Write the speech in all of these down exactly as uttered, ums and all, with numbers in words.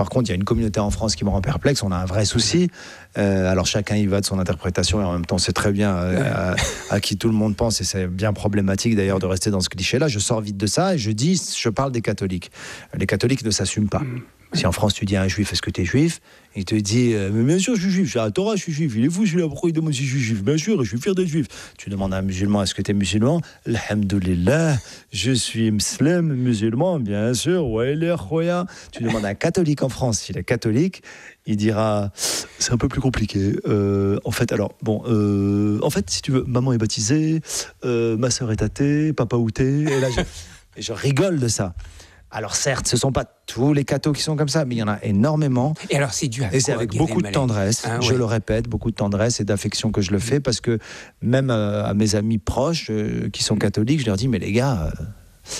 Par contre, il y a une communauté en France qui me rend perplexe. On a un vrai souci. Euh, alors chacun y va de son interprétation et en même temps, c'est très bien euh, à, à qui tout le monde pense et c'est bien problématique d'ailleurs de rester dans ce cliché-là. Je sors vite de ça et je dis, je parle des catholiques. Les catholiques ne s'assument pas. Si en France tu dis à un juif, est-ce que tu es juif ? Il te dit, euh, mais bien sûr je suis juif, j'ai la Torah, je suis juif, il est fou celui-là, pourquoi il demande si je suis juif ? Bien sûr, je suis fier d'être juif. Tu demandes à un musulman, est-ce que tu es musulman ? Alhamdoulilah, je suis musulman, musulman, bien sûr, ouais, les khoya. Tu demandes à un catholique en France, s'il est catholique, il dira, c'est un peu plus compliqué. Euh, en fait, alors, bon, euh, en fait, si tu veux, maman est baptisée, euh, ma sœur est athée, papa outé, et là, je, et je rigole de ça. Alors certes, ce ne sont pas tous les cathos qui sont comme ça, mais il y en a énormément. Et alors c'est dû à quoi ? Et c'est avec beaucoup de tendresse, ah, je ouais. le répète, beaucoup de tendresse et d'affection que je le fais, parce que même euh, à mes amis proches euh, qui sont catholiques, je leur dis, mais les gars, euh,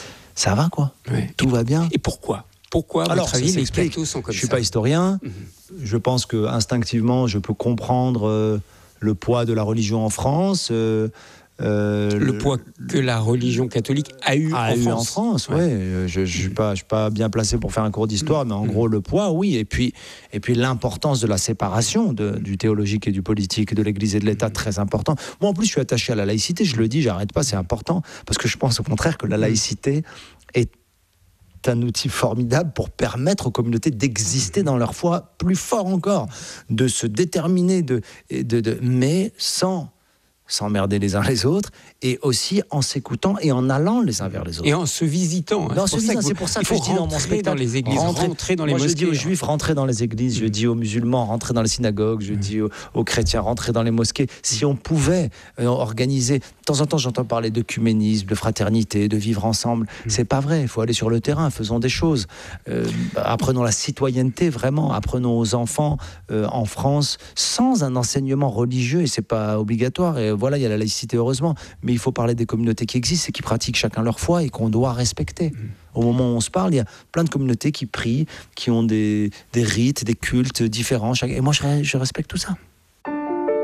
ça va quoi, ouais. tout et, va bien. Et pourquoi ? Pourquoi, à alors, votre avis, les cathos sont comme ça ? Je ne suis pas historien, mm-hmm. je pense qu'instinctivement, je peux comprendre euh, le poids de la religion en France, euh, Euh, le, le poids que la religion catholique a eu, a en, eu France. en France. Ouais. Ouais. Je ne suis pas, pas bien placé pour faire un cours d'histoire, mmh. mais en mmh. gros, le poids, oui. Et puis, et puis l'importance de la séparation de, du théologique et du politique, de l'Église et de l'État, très important. Moi, en plus, je suis attaché à la laïcité. Je le dis, j'arrête pas, c'est important. Parce que je pense au contraire que la laïcité est un outil formidable pour permettre aux communautés d'exister dans leur foi plus fort encore, de se déterminer, de, de, de, mais sans... s'emmerder les uns les autres, et aussi en s'écoutant et en allant les uns vers les autres. Et en se visitant. Hein. Non, c'est, pour ça, c'est pour ça que je dis dans mon spectacle, dans les églises, rentrer, rentrer dans les moi, mosquées. Je dis aux juifs, rentrez dans les églises, mmh. je dis aux musulmans, rentrez dans les synagogues, je mmh. dis aux, aux chrétiens, rentrez dans les mosquées. Si on pouvait euh, organiser, de temps en temps j'entends parler d'œcuménisme, de fraternité, de vivre ensemble, mmh. c'est pas vrai, il faut aller sur le terrain, faisons des choses. Euh, apprenons la citoyenneté, vraiment, apprenons aux enfants euh, en France, sans un enseignement religieux, et c'est pas obligatoire, et voilà, il y a la laïcité heureusement, mais il faut parler des communautés qui existent et qui pratiquent chacun leur foi et qu'on doit respecter. Mmh. Au moment où on se parle, il y a plein de communautés qui prient, qui ont des, des rites, des cultes différents, et moi je, je respecte tout ça.